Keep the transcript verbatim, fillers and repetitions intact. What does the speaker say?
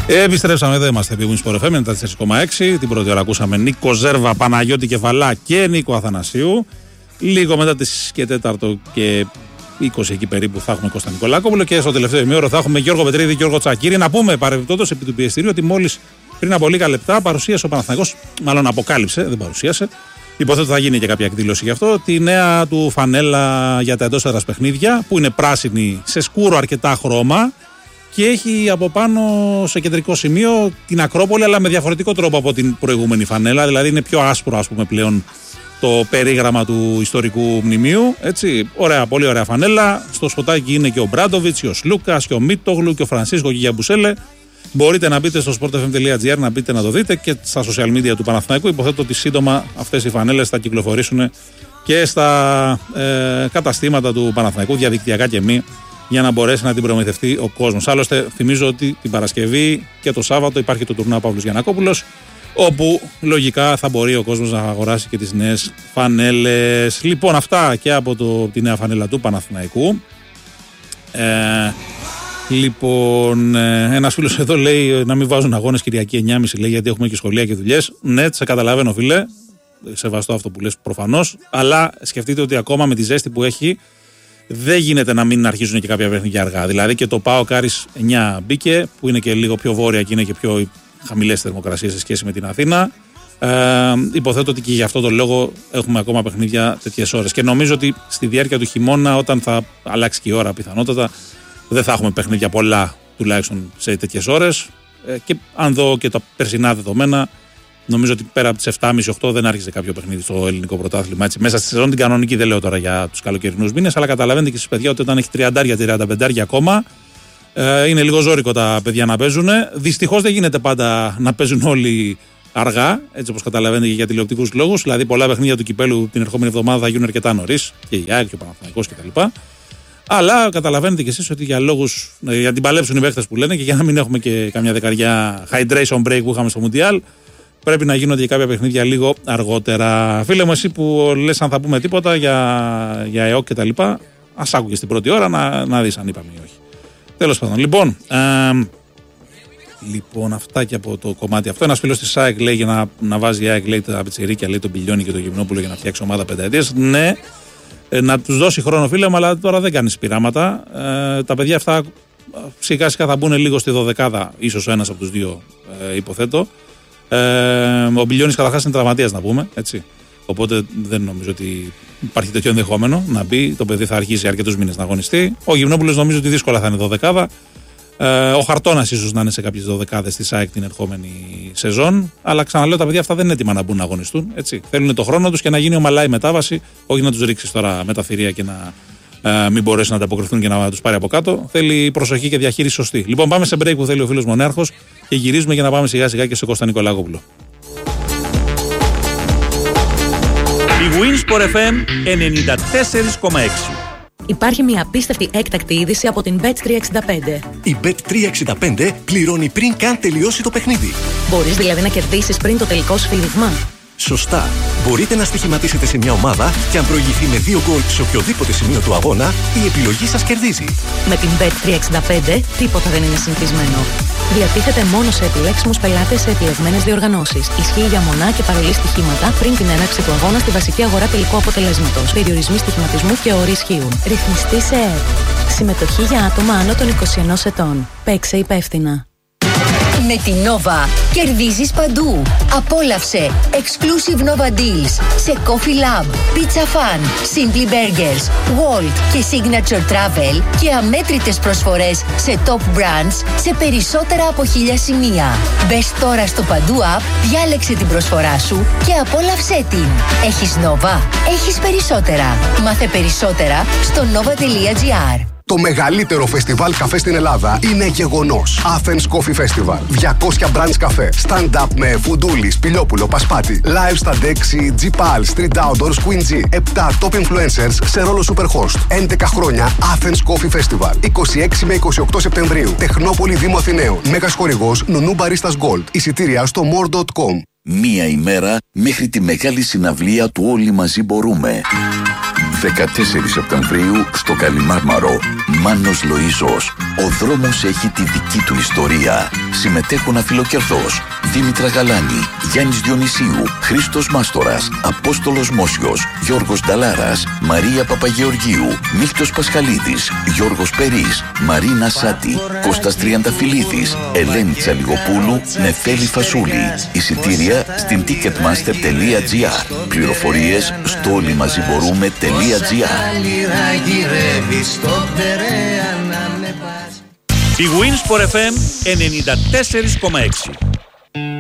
Επιστρέψαμε, εδώ είμαστε επί Winsport εφ εμ ενενήντα τέσσερα κόμμα έξι. Την πρώτη ώρα ακούσαμε Νίκο Ζέρβα, Παναγιώτη Κεφαλά και Νίκο Αθανασίου. Λίγο μετά τις και τέταρτο και είκοσι εκεί περίπου θα έχουμε Κώστα Νικολάκοπουλο. Και στο τελευταίο ημίωρο θα έχουμε Γιώργο Πετρίδη και Γιώργο Τσακίρη. Να πούμε παρεμπιπτόντως επί του πιεστηρίου ότι μόλις πριν από λίγα λεπτά παρουσίασε ο Παναθηναϊκός, μάλλον αποκάλυψε, δεν παρουσίασε. Υποθέτω θα γίνει και κάποια εκδήλωση γι' αυτό. Τη νέα του φανέλα για τα εντός έδρας παιχνίδια, που είναι πράσινη σε σκούρο αρκετά χρώμα και έχει από πάνω σε κεντρικό σημείο την Ακρόπολη, αλλά με διαφορετικό τρόπο από την προηγούμενη φανέλα. Δηλαδή είναι πιο άσπρο, ας πούμε, πλέον το περίγραμμα του ιστορικού μνημείου. Έτσι, ωραία, πολύ ωραία φανέλα. Στο σποτάκι είναι και ο Μπράντοβιτς, και ο Σλούκας, και ο Μίτογλου, και ο Φρανσίσκο Γιγιαμπουσέλε. Μπορείτε να μπείτε στο sport f m τελεία g r να μπείτε να το δείτε και στα social media του Παναθηναϊκού. Υποθέτω ότι σύντομα αυτές οι φανέλες θα κυκλοφορήσουν και στα ε, καταστήματα του Παναθηναϊκού, διαδικτυακά και μη, για να μπορέσει να την προμηθευτεί ο κόσμος. Άλλωστε, θυμίζω ότι την Παρασκευή και το Σάββατο υπάρχει το τουρνουά Παύλος Γιαννακόπουλος, όπου λογικά θα μπορεί ο κόσμος να αγοράσει και τις νέες φανέλες. Λοιπόν, αυτά και από το, τη νέα φανέλα του Παναθηναϊκού. Ε, Λοιπόν, ένας φίλος εδώ λέει να μην βάζουν αγώνες Κυριακή εννιά και μισή, λέει, γιατί έχουμε και σχολεία και δουλειές. Ναι, σε καταλαβαίνω, φίλε. Σεβαστό αυτό που λες προφανώς. Αλλά σκεφτείτε ότι ακόμα με τη ζέστη που έχει, δεν γίνεται να μην αρχίζουν και κάποια παιχνίδια αργά. Δηλαδή και το ΠΑΟΚ Άρης εννιά μπήκε, που είναι και λίγο πιο βόρεια και είναι και πιο χαμηλές θερμοκρασίες σε σχέση με την Αθήνα. Ε, υποθέτω ότι και γι' αυτό το λόγο έχουμε ακόμα παιχνίδια τέτοιες ώρες. Και νομίζω ότι στη διάρκεια του χειμώνα, όταν θα αλλάξει και η ώρα πιθανότατα, δεν θα έχουμε παιχνίδια πολλά τουλάχιστον σε τέτοιες ώρες. Ε, και αν δω και τα περσινά δεδομένα, νομίζω ότι πέρα από τις επτά και μισή οκτώ δεν άρχισε κάποιο παιχνίδι στο ελληνικό πρωτάθλημα. Έτσι. Μέσα στη σεζόν την κανονική, δεν λέω τώρα για τους καλοκαιρινούς μήνες, αλλά καταλαβαίνετε και εσείς, παιδιά, ότι όταν έχει τριάντα τριάντα πέντε ακόμα, ε, είναι λίγο ζώρικο τα παιδιά να παίζουν. Δυστυχώς δεν γίνεται πάντα να παίζουν όλοι αργά, έτσι όπως καταλαβαίνετε και για τηλεοπτικούς λόγους. Δηλαδή, πολλά παιχνίδια του κυπέλου την ερχόμενη εβδομάδα θα γίνουν αρκετά νωρίς, και η ΑΕΚ και ο Παναθηναϊκός κτλ. Αλλά καταλαβαίνετε κι εσείς ότι για λόγους, για την παλέψουν οι παίχτες που λένε και για να μην έχουμε και καμιά δεκαριά hydration break που είχαμε στο Μουντιάλ, πρέπει να γίνονται και κάποια παιχνίδια λίγο αργότερα. Φίλε μου, εσύ που λες αν θα πούμε τίποτα για, για ΕΟΚ και τα λοιπά, ας άκουγες την πρώτη ώρα να, να δεις αν είπαμε ή όχι. Τέλος πάντων. Λοιπόν, ε, λοιπόν, αυτά και από το κομμάτι αυτό. Ένας φίλος της ΑΕΚ λέει για να, να βάζει η ΑΕΚ, λέει, τα πιτσιρίκια, λέει, τον Πιλιώνη και τον Γυμνόπουλο για να φτιάξει ομάδα πενταετίας. Ναι. Να τους δώσει χρόνο, φίλε μου, αλλά τώρα δεν κάνεις πειράματα. Ε, τα παιδιά αυτά σιγά σιγά θα μπουν λίγο στη δωδεκάδα, ίσως ο ένας από τους δύο, ε, υποθέτω. Ε, ο Μπιλιώνης καταρχάς είναι τραυματίας, να πούμε. Έτσι. Οπότε δεν νομίζω ότι υπάρχει τέτοιο ενδεχόμενο να μπει. Το παιδί θα αρχίσει αρκετούς μήνες να αγωνιστεί. Ο Γυμνόπουλος νομίζω ότι δύσκολα θα είναι δωδεκάδα. Ε, ο Χαρτώνας ίσως να είναι σε κάποιες δωδεκάδες της ΑΕΚ την ερχόμενη σεζόν. Αλλά ξαναλέω, τα παιδιά αυτά δεν είναι έτοιμα να μπουν να αγωνιστούν. Έτσι. Θέλουν το χρόνο τους και να γίνει ομαλά η μετάβαση. Όχι να τους ρίξεις τώρα με τα θηρία και να ε, μην μπορέσουν να ανταποκριθούν και να τους πάρει από κάτω. Θέλει προσοχή και διαχείριση σωστή. Λοιπόν, πάμε σε break που θέλει ο φίλος Μονέαρχος και γυρίζουμε για να πάμε σιγά σιγά και σε Κώστα Νικολάκοπουλο. Η Winsport εφ εμ ενενήντα τέσσερα κόμμα έξι. Υπάρχει μια απίστευτη έκτακτη είδηση από την μπετ τριακόσια εξήντα πέντε. Η μπετ τριακόσια εξήντα πέντε πληρώνει πριν καν τελειώσει το παιχνίδι. Μπορείς δηλαδή να κερδίσεις πριν το τελικό σφύριγμα. Σωστά. Μπορείτε να στοιχηματίσετε σε μια ομάδα και αν προηγηθεί με δύο γκολ σε οποιοδήποτε σημείο του αγώνα, η επιλογή σας κερδίζει. Με την μπετ τριακόσια εξήντα πέντε τίποτα δεν είναι συνηθισμένο. Διατίθεται μόνο σε επιλέξιμους πελάτες σε επιλεγμένες διοργανώσεις. Ισχύει για μονά και παρολί στοιχήματα πριν την έναρξη του αγώνα στη βασική αγορά τελικού αποτελέσματος. Περιορισμοί στοιχηματισμού και όροι ισχύουν. Ρυθμιστή σε ΕΕΠ. Συμμετοχή για άτομα άνω των είκοσι ενός ετών. Παίξε υπεύθυνα. Με την Nova κερδίζεις παντού. Απόλαυσε exclusive Nova Deals σε Coffee Lab, Pizza Fan, Simply Burgers, Walt και Signature Travel και αμέτρητες προσφορές σε top brands σε περισσότερα από χίλια σημεία. Μπες τώρα στο Παντού App, διάλεξε την προσφορά σου και απόλαυσέ την. Έχεις Nova, έχεις περισσότερα. Μάθε περισσότερα στο nova τελεία gr. Το μεγαλύτερο φεστιβάλ καφέ στην Ελλάδα είναι γεγονός. Athens Coffee Festival. διακόσια brands καφέ. Stand-up με Φουντούλη, Σπηλιόπουλο, Πασπάτη. Live στα Dexy, G-Pal, Street Outdoors, Queen G. επτά top influencers σε ρόλο Superhost. έντεκα χρόνια Athens Coffee Festival. είκοσι έξι με είκοσι οκτώ Σεπτεμβρίου. Τεχνόπολη Δήμου Αθηναίων. Μέγας χορηγός Νουνού Baristas Gold. Εισιτήρια στο more dot com. Μία ημέρα μέχρι τη μεγάλη συναυλία του Όλοι Μαζί Μπορούμε. δεκατέσσερις Σεπτεμβρίου στο Καλιμάρμαρο. Μάνος Λοΐζος, Ο δρόμος έχει τη δική του ιστορία. Συμμετέχουν αφιλοκερδός Δήμητρα Γαλάνη, Γιάννης Διονυσίου, Χρήστος Μάστορας, Απόστολος Μόσιος, Γιώργος Νταλάρας, Μαρία Παπαγεωργίου, Μίχτος Πασχαλίδης, Γιώργος Περής, Μαρίνα Σάτη, Κώστας Τριανταφυλλίδης, Ελένη Τσαλιγοπούλου, Νεφέλη Φασούλη. Εισιτήρια στην ticketmaster τελεία gr. Πληροφορίες στο όλοιμαζιμπορούμε τελεία gr. Η Winsport εφ εμ ενενήντα τέσσερα κόμμα έξι.